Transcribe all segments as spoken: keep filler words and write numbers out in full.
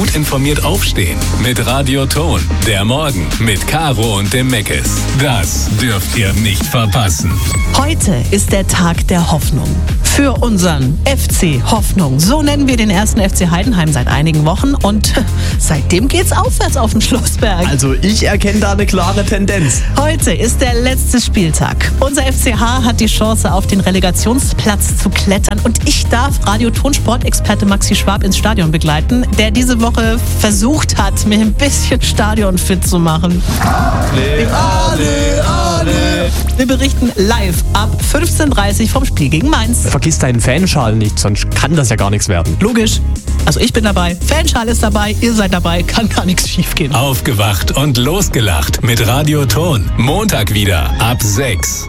Gut informiert aufstehen mit Radio Ton. Der Morgen mit Caro und dem Meckes. Das dürft ihr nicht verpassen. Heute ist der Tag der Hoffnung. Für unseren F C Hoffnung. So nennen wir den ersten F C Heidenheim seit einigen Wochen. Und seitdem geht's aufwärts auf dem Schlossberg. Also ich erkenne da eine klare Tendenz. Heute ist der letzte Spieltag. Unser F C H hat die Chance, auf den Relegationsplatz zu klettern. Und ich darf Radio-Ton-Sportexperte Maxi Schwab ins Stadion begleiten, der diese Woche versucht hat, mir ein bisschen stadionfit zu machen. Ale, ale, ale. Wir berichten live ab fünfzehn Uhr dreißig vom Spiel gegen Mainz. Vergiss deinen Fanschal nicht, sonst kann das ja gar nichts werden. Logisch. Also ich bin dabei, Fanschal ist dabei, ihr seid dabei, kann gar nichts schief gehen. Aufgewacht und losgelacht mit Radio Ton. Montag wieder ab sechs.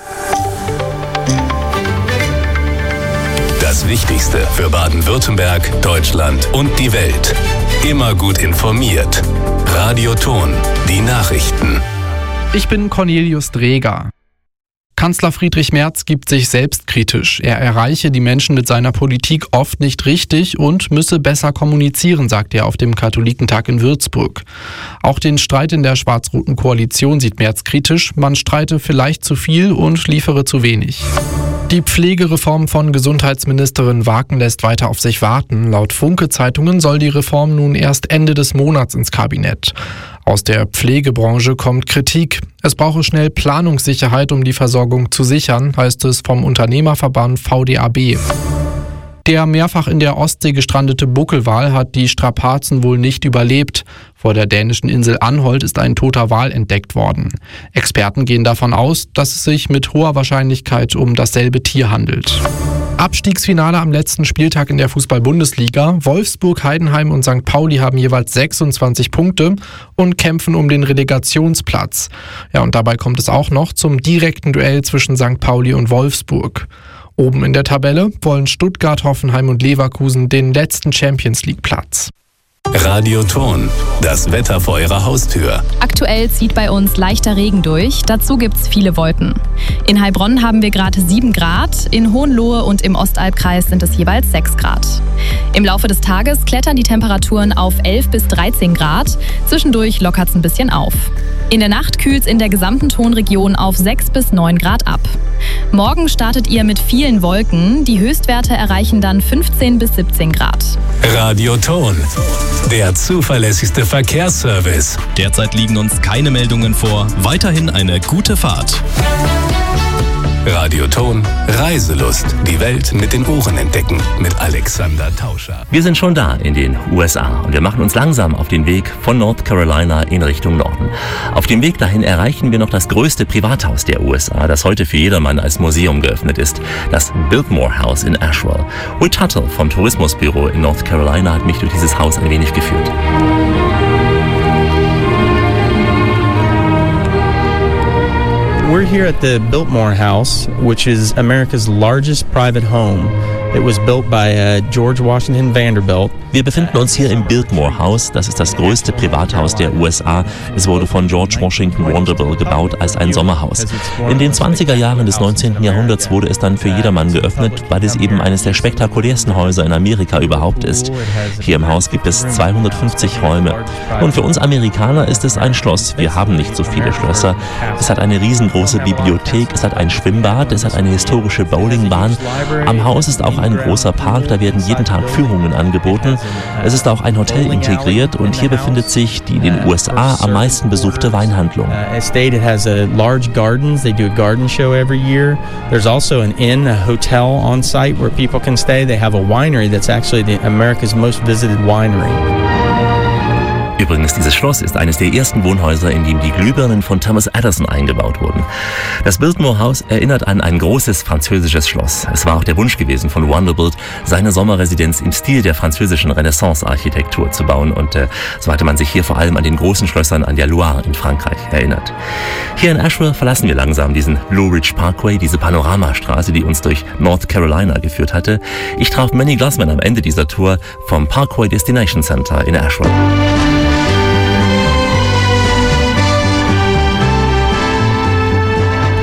Das Wichtigste für Baden-Württemberg, Deutschland und die Welt. Immer gut informiert. Radio Ton, die Nachrichten. Ich bin Cornelius Dreger. Kanzler Friedrich Merz gibt sich selbstkritisch. Er erreiche die Menschen mit seiner Politik oft nicht richtig und müsse besser kommunizieren, sagt er auf dem Katholikentag in Würzburg. Auch den Streit in der schwarz-roten Koalition sieht Merz kritisch. Man streite vielleicht zu viel und liefere zu wenig. Die Pflegereform von Gesundheitsministerin Waken lässt weiter auf sich warten. Laut Funke-Zeitungen soll die Reform nun erst Ende des Monats ins Kabinett. Aus der Pflegebranche kommt Kritik. Es brauche schnell Planungssicherheit, um die Versorgung zu sichern, heißt es vom Unternehmerverband V D A B. Der mehrfach in der Ostsee gestrandete Buckelwal hat die Strapazen wohl nicht überlebt. Vor der dänischen Insel Anholt ist ein toter Wal entdeckt worden. Experten gehen davon aus, dass es sich mit hoher Wahrscheinlichkeit um dasselbe Tier handelt. Abstiegsfinale am letzten Spieltag in der Fußball-Bundesliga. Wolfsburg, Heidenheim und Sankt Pauli haben jeweils sechsundzwanzig Punkte und kämpfen um den Relegationsplatz. Ja, und dabei kommt es auch noch zum direkten Duell zwischen Sankt Pauli und Wolfsburg. Oben in der Tabelle wollen Stuttgart, Hoffenheim und Leverkusen den letzten Champions-League-Platz. Radio Ton, das Wetter vor Ihrer Haustür. Aktuell zieht bei uns leichter Regen durch, dazu gibt's viele Wolken. In Heilbronn haben wir gerade sieben Grad, in Hohenlohe und im Ostalbkreis sind es jeweils sechs Grad. Im Laufe des Tages klettern die Temperaturen auf elf bis dreizehn Grad, zwischendurch lockert's ein bisschen auf. In der Nacht kühlt's in der gesamten Tonregion auf sechs bis neun Grad ab. Morgen startet ihr mit vielen Wolken, die Höchstwerte erreichen dann fünfzehn bis siebzehn Grad. Radio Ton, der zuverlässigste Verkehrsservice. Derzeit liegen uns keine Meldungen vor. Weiterhin eine gute Fahrt. Radio Ton, Reiselust. Die Welt mit den Ohren entdecken. Mit Alexander Tauscher. Wir sind schon da in den U S A und wir machen uns langsam auf den Weg von North Carolina in Richtung Norden. Auf dem Weg dahin erreichen wir noch das größte Privathaus der U S A, das heute für jedermann als Museum geöffnet ist. Das Biltmore House in Asheville. Will Tuttle vom Tourismusbüro in North Carolina hat mich durch dieses Haus ein wenig geführt. We're here at the Biltmore House, which is America's largest private home. It was built by uh, George Washington Vanderbilt. Wir befinden uns hier im Biltmore House. Das ist das größte Privathaus der U S A. Es wurde von George Washington Vanderbilt gebaut als ein Sommerhaus. In den zwanziger Jahren des neunzehnten Jahrhunderts wurde es dann für jedermann geöffnet, weil es eben eines der spektakulärsten Häuser in Amerika überhaupt ist. Hier im Haus gibt es zweihundertfünfzig Räume. Und für uns Amerikaner ist es ein Schloss. Wir haben nicht so viele Schlösser. Es hat eine riesengroße Bibliothek, es hat ein Schwimmbad, es hat eine historische Bowlingbahn. Am Haus ist auch ein großer Park, da werden jeden Tag Führungen angeboten. Es ist auch ein Hotel integriert und hier befindet sich die in den U S A am meisten besuchte Weinhandlung. It has a large gardens. They do a garden show every year. There's also an inn, a hotel on site where people can stay. They have a winery that's actually the America's most visited winery. Übrigens, dieses Schloss ist eines der ersten Wohnhäuser, in dem die Glühbirnen von Thomas Edison eingebaut wurden. Das Biltmore House erinnert an ein großes französisches Schloss. Es war auch der Wunsch gewesen von Vanderbilt, seine Sommerresidenz im Stil der französischen Renaissance-Architektur zu bauen. Und äh, so hatte man sich hier vor allem an den großen Schlössern an der Loire in Frankreich erinnert. Hier in Asheville verlassen wir langsam diesen Blue Ridge Parkway, diese Panoramastraße, die uns durch North Carolina geführt hatte. Ich traf Manny Glassman am Ende dieser Tour vom Parkway Destination Center in Asheville.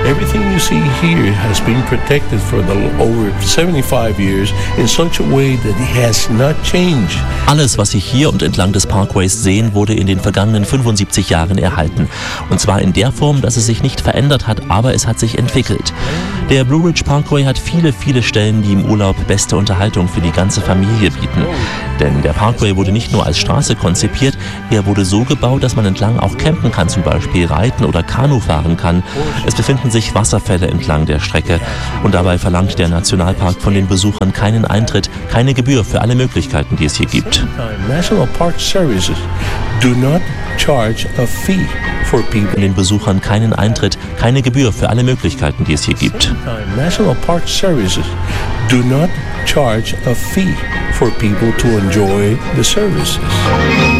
Everything you see here has been protected for the over seventy-five years in such a way that it has not changed. Alles, was Sie hier und entlang des Parkways sehen, wurde in den vergangenen fünfundsiebzig Jahren erhalten. Und zwar in der Form, dass es sich nicht verändert hat, aber es hat sich entwickelt. Der Blue Ridge Parkway hat viele, viele Stellen, die im Urlaub beste Unterhaltung für die ganze Familie bieten. Denn der Parkway wurde nicht nur als Straße konzipiert, er wurde so gebaut, dass man entlang auch campen kann, zum Beispiel reiten oder Kanu fahren kann. Es befinden sich Wasserfälle entlang der Strecke und dabei verlangt der Nationalpark von den Besuchern keinen Eintritt, keine Gebühr für alle Möglichkeiten, die es hier gibt. National Park Services do not charge a fee for people. Den Besuchern keinen Eintritt, keine Gebühr für alle Möglichkeiten, die es hier gibt. National Park Services do not charge a fee for people to enjoy the services.